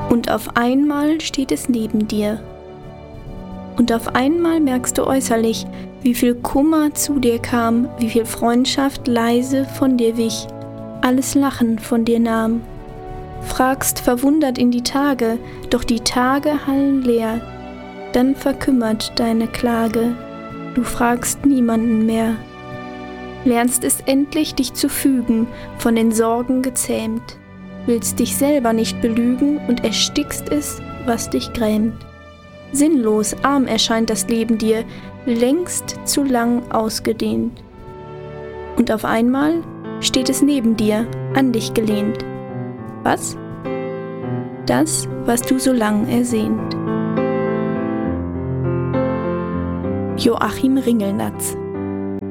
Und auf einmal steht es neben dir. Und auf einmal merkst du äußerlich, wie viel Kummer zu dir kam, wie viel Freundschaft leise von dir wich, alles Lachen von dir nahm. Fragst verwundert in die Tage, doch die Tage hallen leer. Dann verkümmert deine Klage, du fragst niemanden mehr. Lernst es endlich, dich zu fügen, von den Sorgen gezähmt. Willst dich selber nicht belügen und erstickst es, was dich grämt. Sinnlos, arm erscheint das Leben dir, längst zu lang ausgedehnt. Und auf einmal steht es neben dir, an dich gelehnt. Was? Das, was du so lang ersehnt. Joachim Ringelnatz.